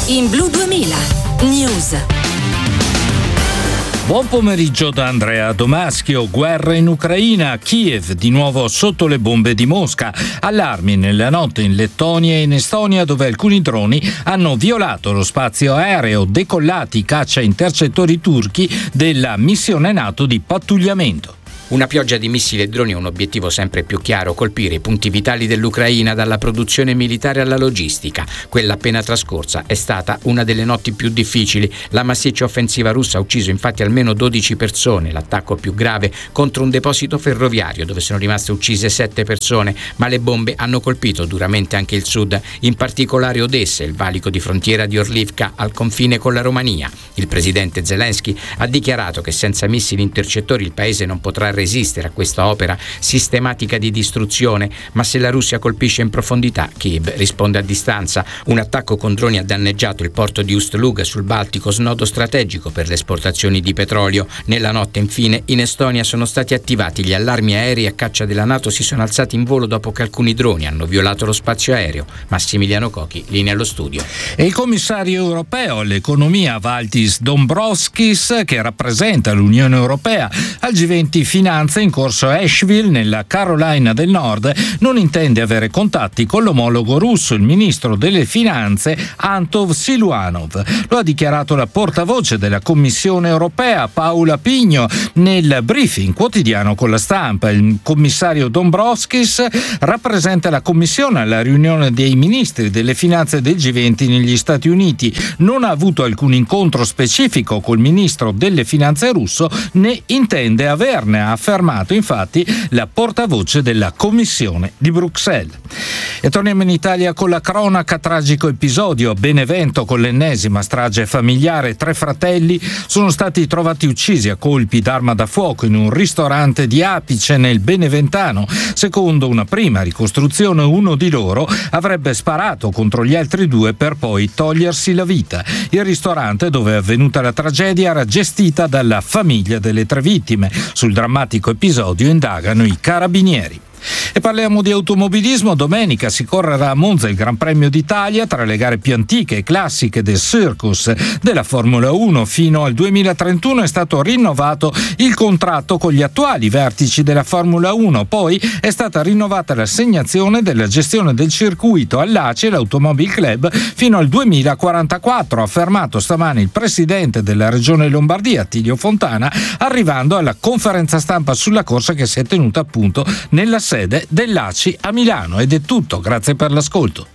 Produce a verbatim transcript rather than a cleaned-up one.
in Blu duemila News. Buon pomeriggio da Andrea Domaschio. Guerra in Ucraina, Kiev di nuovo sotto le bombe di Mosca. Allarmi nella notte in Lettonia e in Estonia, dove alcuni droni hanno violato lo spazio aereo, decollati caccia intercettori turchi della missione NATO di pattugliamento. Una pioggia di missili e droni ha un obiettivo sempre più chiaro: colpire i punti vitali dell'Ucraina, dalla produzione militare alla logistica. Quella appena trascorsa è stata una delle notti più difficili. La massiccia offensiva russa ha ucciso infatti almeno dodici persone, l'attacco più grave contro un deposito ferroviario dove sono rimaste uccise sette persone, ma le bombe hanno colpito duramente anche il sud, in particolare Odessa, il valico di frontiera di Orlivka al confine con la Romania. Il presidente Zelensky ha dichiarato che senza missili intercettori il paese non potrà resistere a questa opera sistematica di distruzione, ma se la Russia colpisce in profondità, Kiev risponde a distanza. Un attacco con droni ha danneggiato il porto di Ust-Luga sul Baltico, snodo strategico per le esportazioni di petrolio. Nella notte, infine, in Estonia sono stati attivati gli allarmi aerei a caccia della NATO, si sono alzati in volo dopo che alcuni droni hanno violato lo spazio aereo. Massimiliano Cochi, linea allo studio. E il commissario europeo all'economia Valdis Dombrovskis, che rappresenta l'Unione Europea al G venti Finanza in corso a Asheville, nella Carolina del Nord, non intende avere contatti con l'omologo russo, il ministro delle Finanze Antov Siluanov. Lo ha dichiarato la portavoce della Commissione Europea Paula Pigno nel briefing quotidiano con la stampa. Il commissario Dombrovskis rappresenta la Commissione alla riunione dei ministri delle finanze del G venti negli Stati Uniti. Non ha avuto alcun incontro specifico col ministro delle finanze russo, né intende averne, ha affermato infatti la portavoce della Commissione di Bruxelles. E torniamo in Italia con la cronaca: tragico episodio a Benevento con l'ennesima strage familiare. Tre fratelli sono stati trovati uccisi a colpi d'arma da fuoco in un ristorante di Apice nel Beneventano. Secondo una prima ricostruzione, uno di loro avrebbe sparato contro gli altri due per poi togliersi la vita. Il ristorante dove è avvenuta la tragedia era gestita dalla famiglia delle tre vittime. Sul drammatico episodio indagano i carabinieri. E parliamo di automobilismo. Domenica si correrà a Monza il Gran Premio d'Italia, tra le gare più antiche e classiche del circus della Formula uno. Fino al duemilatrentuno è stato rinnovato il contratto con gli attuali vertici della Formula uno, poi è stata rinnovata l'assegnazione della gestione del circuito all'A C E, l'Automobile Club, fino al duemilaquarantaquattro, ha affermato stamane il presidente della Regione Lombardia, Attilio Fontana, arrivando alla conferenza stampa sulla corsa che si è tenuta appunto nella sede dell'A C I a Milano. Ed è tutto, grazie per l'ascolto.